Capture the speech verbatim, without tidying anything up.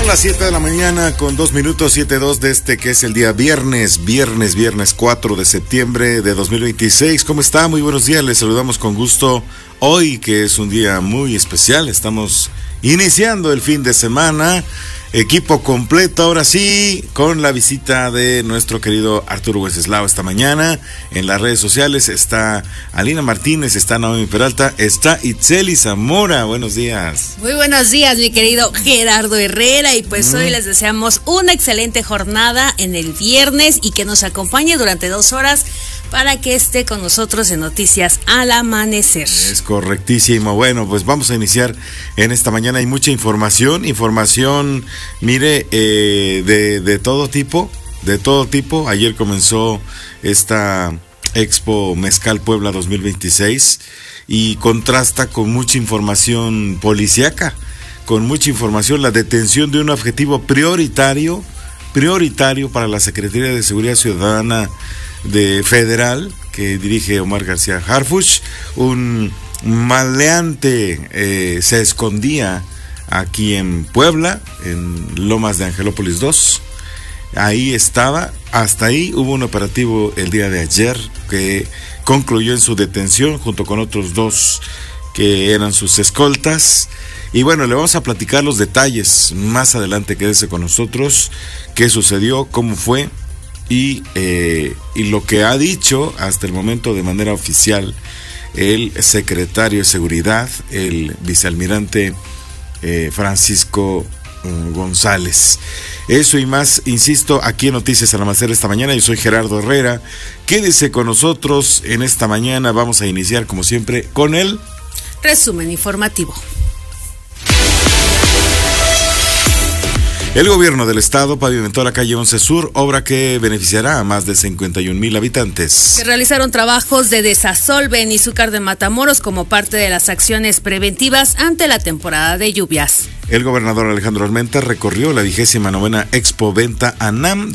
las siete de la mañana con dos minutos, siete dos de este que es el día viernes, viernes, viernes cuatro de septiembre de dos mil veintiséis. ¿Cómo está? Muy buenos días, les saludamos con gusto hoy, que es un día muy especial. Estamos iniciando el fin de semana, equipo completo, ahora sí, con la visita de nuestro querido Arturo Wenceslao esta mañana. En las redes sociales está Alina Martínez, está Naomi Peralta, está Itzeli Zamora. Buenos días. Muy buenos días, mi querido Gerardo Herrera, y pues mm. hoy les deseamos una excelente jornada en el viernes y que nos acompañe durante dos horas para que esté con nosotros en Noticias al Amanecer. Es correctísimo. Bueno, pues vamos a iniciar en esta mañana. Hay mucha información, información, mire, eh, de, de todo tipo, de todo tipo. Ayer comenzó esta Expo Mezcal Puebla dos mil veintiséis y contrasta con mucha información policíaca, con mucha información, la detención de un objetivo prioritario, prioritario para la Secretaría de Seguridad Ciudadana de Federal, que dirige Omar García Harfuch. Un maleante eh, se escondía aquí en Puebla, en Lomas de Angelópolis dos. Ahí estaba, hasta ahí hubo un operativo el día de ayer que concluyó en su detención junto con otros dos que eran sus escoltas. Y bueno, le vamos a platicar los detalles más adelante. Quédese con nosotros, qué sucedió, cómo fue y, eh, y lo que ha dicho hasta el momento de manera oficial el secretario de Seguridad, el vicealmirante eh, Francisco um, González. Eso y más, insisto, aquí en Noticias al Amanecer esta mañana. Yo soy Gerardo Herrera. Quédese con nosotros en esta mañana. Vamos a iniciar, como siempre, con el resumen informativo. El gobierno del estado pavimentó la calle once Sur, obra que beneficiará a más de cincuenta y un mil habitantes. Se realizaron trabajos de desasolve en Izúcar de Matamoros como parte de las acciones preventivas ante la temporada de lluvias. El gobernador Alejandro Armenta recorrió la vigésima novena Expo Venta ANAM